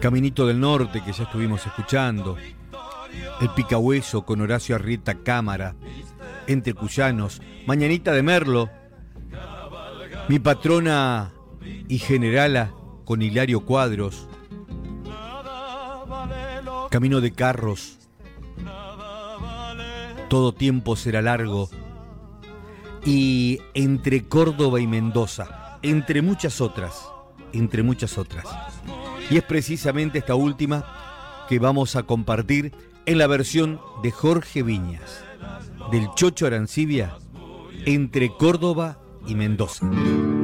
Caminito del Norte, que ya estuvimos escuchando, El Picahueso con Horacio Arrieta Cámara, Entre Cuyanos, Mañanita de Merlo, Mi Patrona y Generala con Hilario Cuadros, Camino de Carros, Todo Tiempo Será Largo y Entre Córdoba y Mendoza, entre muchas otras. Y es precisamente esta última que vamos a compartir en la versión de Jorge Viñas, del Chocho Arancibia, Entre Córdoba y Mendoza.